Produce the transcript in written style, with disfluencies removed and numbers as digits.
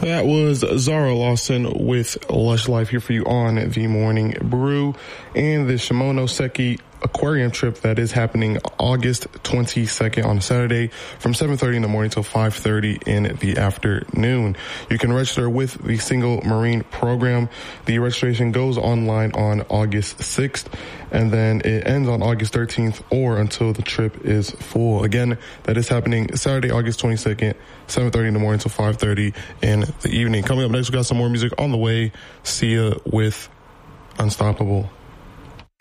That was Zara Lawson with Lush Life here for you on the Morning Brew and the Shimonoseki Aquarium trip that is happening August 22nd on a Saturday from 7:30 in the morning till 5:30 in the afternoon. You can register with the Single Marine program. The registration goes online on August 6th and then it ends on August 13th or until the trip is full. Again, that is happening Saturday, August 22nd, 7:30 in the morning till 5:30 in the evening. Coming up next, we got some more music on the way. See ya with Unstoppable.